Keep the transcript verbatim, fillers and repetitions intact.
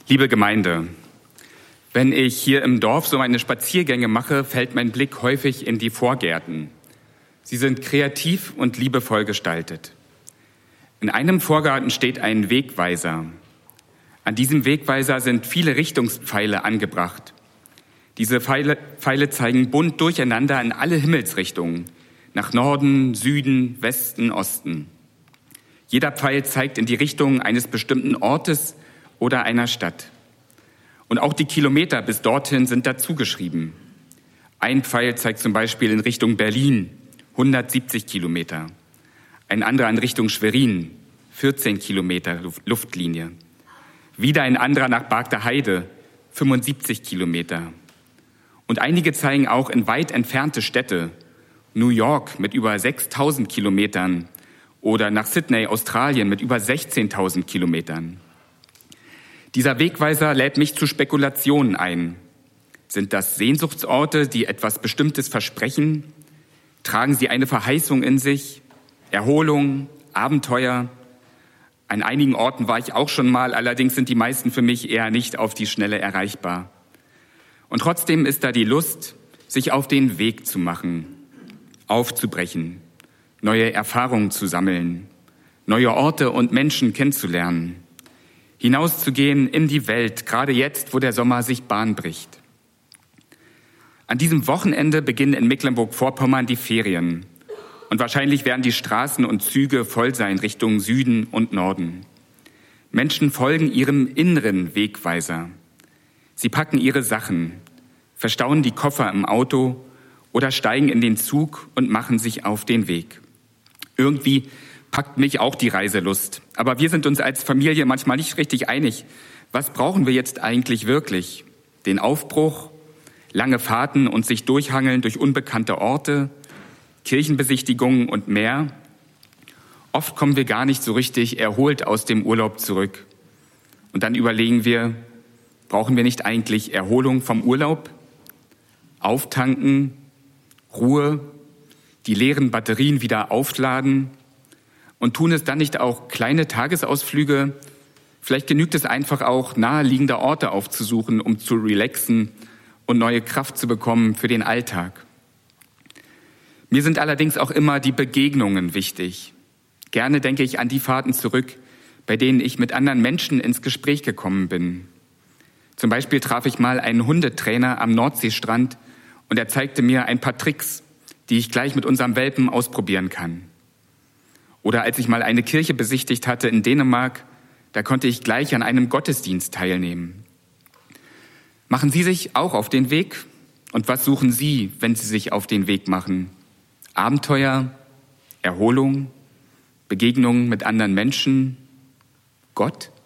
Liebe Gemeinde, wenn ich hier im Dorf so meine Spaziergänge mache, fällt mein Blick häufig in die Vorgärten. Sie sind kreativ und liebevoll gestaltet. In einem Vorgarten steht ein Wegweiser. An diesem Wegweiser sind viele Richtungspfeile angebracht. Diese Pfeile, Pfeile zeigen bunt durcheinander in alle Himmelsrichtungen, nach Norden, Süden, Westen, Osten. Jeder Pfeil zeigt in die Richtung eines bestimmten Ortes oder einer Stadt. Und auch die Kilometer bis dorthin sind dazugeschrieben. Ein Pfeil zeigt zum Beispiel in Richtung Berlin, hundertsiebzig Kilometer. Ein anderer in Richtung Schwerin, vierzehn Kilometer Luftlinie. Wieder ein anderer nach Bargteheide, fünfundsiebzig Kilometer. Und einige zeigen auch in weit entfernte Städte, New York mit über sechstausend Kilometern oder nach Sydney, Australien mit über sechzehntausend Kilometern. Dieser Wegweiser lädt mich zu Spekulationen ein. Sind das Sehnsuchtsorte, die etwas Bestimmtes versprechen? Tragen sie eine Verheißung in sich? Erholung, Abenteuer? An einigen Orten war ich auch schon mal, allerdings sind die meisten für mich eher nicht auf die Schnelle erreichbar. Und trotzdem ist da die Lust, sich auf den Weg zu machen, aufzubrechen, neue Erfahrungen zu sammeln, neue Orte und Menschen kennenzulernen, hinauszugehen in die Welt, gerade jetzt, wo der Sommer sich Bahn bricht. An diesem Wochenende beginnen in Mecklenburg-Vorpommern die Ferien. Und wahrscheinlich werden die Straßen und Züge voll sein Richtung Süden und Norden. Menschen folgen ihrem inneren Wegweiser. Sie packen ihre Sachen, verstauen die Koffer im Auto oder steigen in den Zug und machen sich auf den Weg. Irgendwie packt mich auch die Reiselust. Aber wir sind uns als Familie manchmal nicht richtig einig. Was brauchen wir jetzt eigentlich wirklich? Den Aufbruch, lange Fahrten und sich durchhangeln durch unbekannte Orte, Kirchenbesichtigungen und mehr? Oft kommen wir gar nicht so richtig erholt aus dem Urlaub zurück. Und dann überlegen wir, brauchen wir nicht eigentlich Erholung vom Urlaub? Auftanken, Ruhe, die leeren Batterien wieder aufladen? Und tun es dann nicht auch kleine Tagesausflüge? Vielleicht genügt es einfach auch, naheliegende Orte aufzusuchen, um zu relaxen und neue Kraft zu bekommen für den Alltag. Mir sind allerdings auch immer die Begegnungen wichtig. Gerne denke ich an die Fahrten zurück, bei denen ich mit anderen Menschen ins Gespräch gekommen bin. Zum Beispiel traf ich mal einen Hundetrainer am Nordseestrand und er zeigte mir ein paar Tricks, die ich gleich mit unserem Welpen ausprobieren kann. Oder als ich mal eine Kirche besichtigt hatte in Dänemark, da konnte ich gleich an einem Gottesdienst teilnehmen. Machen Sie sich auch auf den Weg? Und was suchen Sie, wenn Sie sich auf den Weg machen? Abenteuer, Erholung, Begegnungen mit anderen Menschen, Gott?